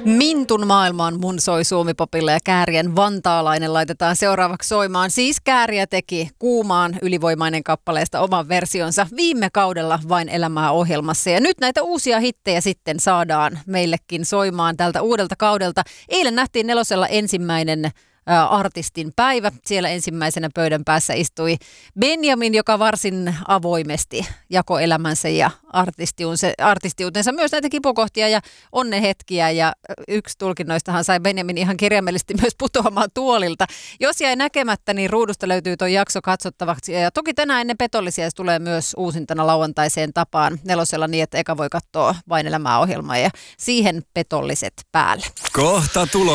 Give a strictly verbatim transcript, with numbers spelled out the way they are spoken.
Mintun maailmaan mun soi Suomi-popilla ja Kääriän Vantaalainen laitetaan seuraavaksi soimaan. Siis Kääriä teki Kuumaan ylivoimainen kappaleesta oman versionsa viime kaudella Vain elämää -ohjelmassa. Ja nyt näitä uusia hittejä sitten saadaan meillekin soimaan tältä uudelta kaudelta. Eilen nähtiin Nelosella ensimmäinen artistin päivä. Siellä ensimmäisenä pöydän päässä istui Benjamin, joka varsin avoimesti jakoi elämänsä ja artistiutensa, myös näitä kipukohtia ja onnenhetkiä. Ja yksi tulkinnoistahan sai Benjamin ihan kirjaimellisesti myös putoamaan tuolilta. Jos jäi näkemättä, niin ruudusta löytyy tuo jakso katsottavaksi. Ja toki tänään ennen Petollisia se tulee myös uusintana lauantaiseen tapaan Nelosella niin, että eka voi katsoa Vain elämää -ohjelmaa ja siihen Petolliset päälle. Kohta tulos.